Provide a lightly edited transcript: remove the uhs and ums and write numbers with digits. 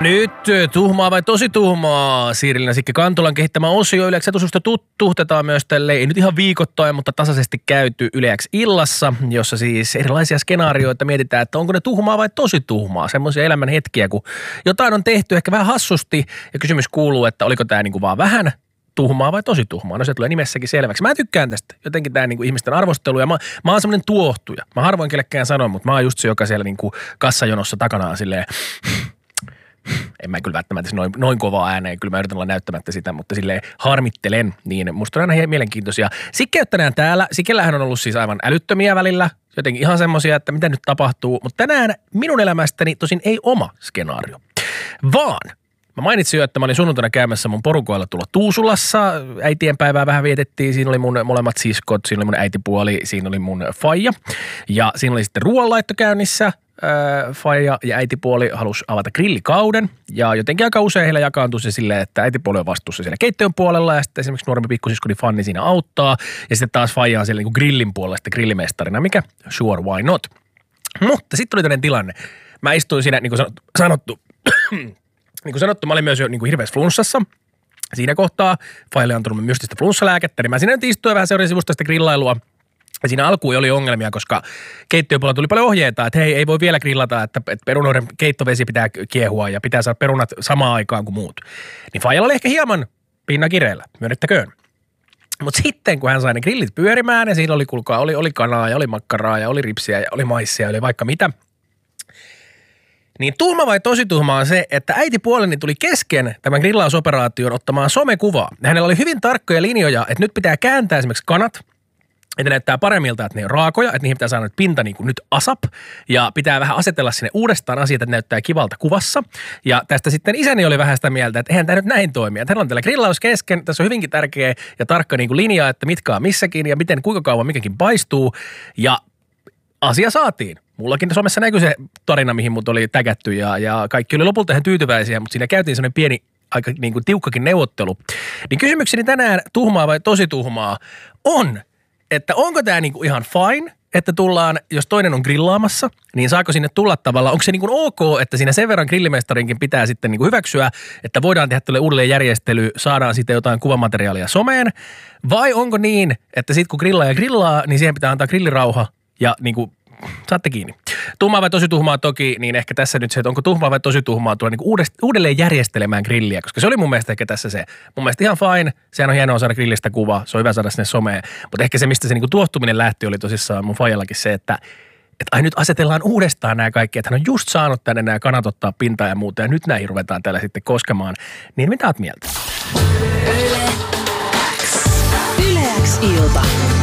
Nyt tuhmaa vai tosi tuhmaa? Siirilinna Sikki Kantolan kehittämä osio Yle X etususta tuhtetaan myös tälle, ei nyt ihan viikoittain, mutta tasaisesti käyty Yle X illassa, jossa siis erilaisia skenaarioita mietitään, että onko ne tuhmaa vai tosi tuhmaa. Semmoisia elämän hetkiä, kun jotain on tehty ehkä vähän hassusti ja kysymys kuuluu, että oliko tämä niinku vaan vähän tuhmaa vai tosi tuhmaa. No se tulee nimessäkin selväksi. Mä tykkään tästä. Jotenkin tää niinku ihmisten arvostelu ja mä oon semmonen tuohtuja. Mä harvoin kellekään sanon, mutta mä oon just se, joka siellä niinku kassajonossa takanaan silleen en mä kyllä välttämättä noin kovaa ääneen, kyllä mä yritän olla näyttämättä sitä, mutta silleen harmittelen, niin musta on aina mielenkiintoisia. Sikkeyttä tänään täällä, Sikellähän on ollut siis aivan älyttömiä välillä, jotenkin ihan semmosia, että mitä nyt tapahtuu, mutta tänään minun elämästäni tosin ei oma skenaario, vaan mä mainitsin jo, että mä olin sunnuntaina käymässä mun porukoilla tulla Tuusulassa, äitienpäivää vähän vietettiin, siinä oli mun molemmat siskot, siinä oli mun äitipuoli, siinä oli mun faija ja siinä oli sitten ruoanlaitto käynnissä. Faija ja äitipuoli halusi avata grillikauden ja jotenkin aika usein heillä jakaantui se silleen, että äitipuoli on vastuussa siellä keittiön puolella ja sitten esimerkiksi nuorempi pikkusiskoni Fanni siinä auttaa ja sitten taas faija on siellä niin kuin grillin puolella sitten grillimestarina, mikä sure why not. Mutta sitten tuli tämmöinen tilanne. Mä istuin siinä niin kuin sanottu, mä olin myös jo niin kuin hirveässä flunssassa. Siinä kohtaa Faijalle on antanut myös sitä flunssalääkettä, niin mä siinä nyt istuin vähän seurasin sivusta sitä grillailua. Ja siinä alkuun oli ongelmia, koska keittiöpuolella tuli paljon ohjeita, että hei, ei voi vielä grillata, että perunoiden keittovesi pitää kiehua ja pitää saada perunat samaan aikaan kuin muut. Niin Faijalla oli ehkä hieman pinna kireellä, myönnettäköön. Mutta sitten, kun hän sai ne grillit pyörimään ja siinä oli, kuulkaa, oli kanaa ja oli makkaraa ja oli ripsiä ja oli maissia ja oli vaikka mitä. Niin tuhma vai tosi tuhma on se, että äitipuoleni tuli kesken tämän grillausoperaation ottamaan somekuvaa. Ja hänellä oli hyvin tarkkoja linjoja, että nyt pitää kääntää esimerkiksi kanat, että näyttää paremmilta, että ne on raakoja, että niihin pitää saada pinta niin kuin nyt asap ja pitää vähän asetella sinne uudestaan asiat, että näyttää kivalta kuvassa. Ja tästä sitten isäni oli vähän sitä mieltä, että eihän tämä nyt näin toimia. Että hänellä on tällä grillaus kesken, tässä on hyvinkin tärkeä ja tarkka niin kuin linja, että mitkä on missäkin ja miten kuinka kauan mikäkin paistuu ja asia saatiin. Mullakin somessa näkyi se tarina, mihin mut oli tägätty ja kaikki oli lopulta ihan tyytyväisiä, mutta siinä käytiin sellainen pieni, aika niin kuin tiukkakin neuvottelu. Niin kysymykseni tänään, tuhmaa vai tosi tuhmaa, on, että onko tämä niinku ihan fine, että tullaan, jos toinen on grillaamassa, niin saako sinne tulla tavallaan, onko se niinku ok, että siinä sen verran grillimestarinkin pitää sitten niinku hyväksyä, että voidaan tehdä tälle uudelleen järjestely, saadaan sitten jotain kuvamateriaalia someen, vai onko niin, että sitten kun grillaa, niin siihen pitää antaa grillirauha ja niinku saatte kiinni. Tuhmaa vai tosi tuhmaa toki, niin ehkä tässä nyt se, että onko tuhmaa vai tosi tuhmaa tulla niinku uudelleen järjestelemään grilliä, koska se oli mun mielestä ehkä tässä se. Mun mielestä ihan fine, sehän on hienoa saada grillistä kuva, se on hyvä saada sinne someen, mutta ehkä se, mistä se niinku tuohtuminen lähti, oli tosissaan mun faijallakin se, että ai nyt asetellaan uudestaan nämä kaikki, että hän on just saanut tänne nämä kanat ottaa pintaa ja muuta, ja nyt näihin ruvetaan täällä sitten koskemaan. Niin mitä oot mieltä? Yle X ilta.